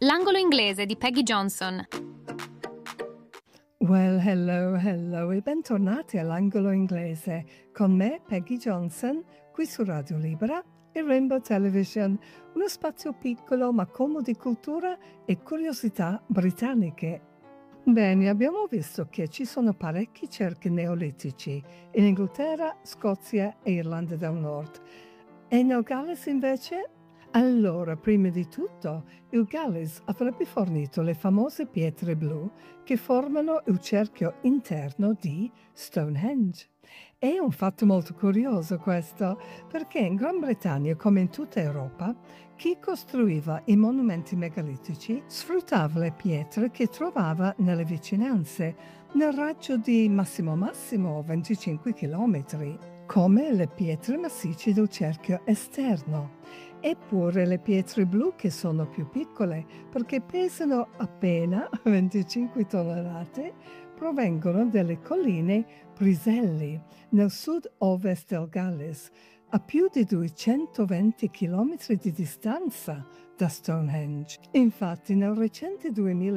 L'angolo inglese di Peggy Johnson. Well, hello e bentornati all'angolo inglese con me, Peggy Johnson, qui su Radio Libera e Rainbow Television, uno spazio piccolo ma colmo di cultura e curiosità britanniche. Bene, abbiamo visto che ci sono parecchi cerchi neolitici in Inghilterra, Scozia e Irlanda del Nord. E nel Galles invece? Allora, prima di tutto, il Galles avrebbe fornito le famose pietre blu che formano il cerchio interno di Stonehenge. È un fatto molto curioso questo, perché in Gran Bretagna, come in tutta Europa, chi costruiva i monumenti megalitici sfruttava le pietre che trovava nelle vicinanze, nel raggio di massimo 25 km, come le pietre massicce del cerchio esterno. Eppure le pietre blu, che sono più piccole perché pesano appena 25 tonnellate, provengono dalle colline Priselli, nel sud-ovest del Galles, a più di 220 km di distanza da Stonehenge. Infatti, nel recente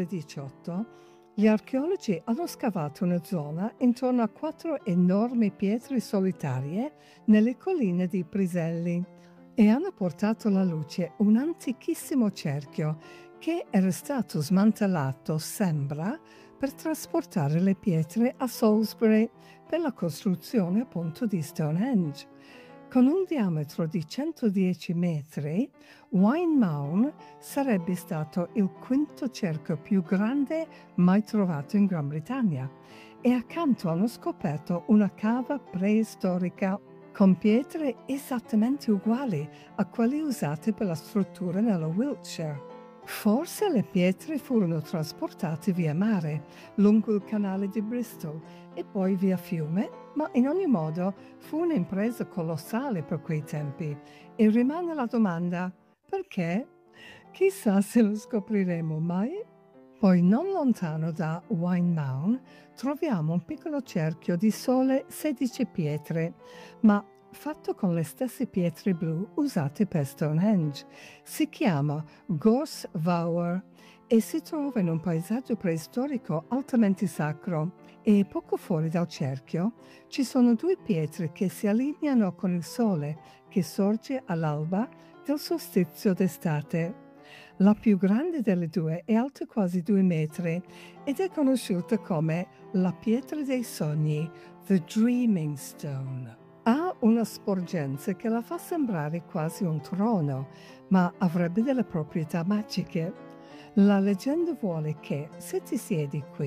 2018, gli archeologi hanno scavato una zona intorno a 4 enormi pietre solitarie nelle colline di Priselli e hanno portato alla luce un antichissimo cerchio che era stato smantellato, sembra, per trasportare le pietre a Salisbury per la costruzione appunto di Stonehenge. Con un diametro di 110 metri, Wine Mound sarebbe stato il quinto cerchio più grande mai trovato in Gran Bretagna e accanto hanno scoperto una cava preistorica con pietre esattamente uguali a quelle usate per la struttura nella Wiltshire. Forse le pietre furono trasportate via mare, lungo il canale di Bristol e poi via fiume, ma in ogni modo fu un'impresa colossale per quei tempi e rimane la domanda: perché? Chissà se lo scopriremo mai. Poi non lontano da Wine Mound troviamo un piccolo cerchio di sole 16 pietre, ma fatto con le stesse pietre blu usate per Stonehenge. Si chiama Gorse Vawr e si trova in un paesaggio preistorico altamente sacro. E poco fuori dal cerchio ci sono due pietre che si allineano con il sole che sorge all'alba del solstizio d'estate. La più grande delle due è alta quasi 2 metri ed è conosciuta come la pietra dei sogni, The Dreaming Stone. Ha una sporgenza che la fa sembrare quasi un trono, ma avrebbe delle proprietà magiche. La leggenda vuole che se ti siedi qui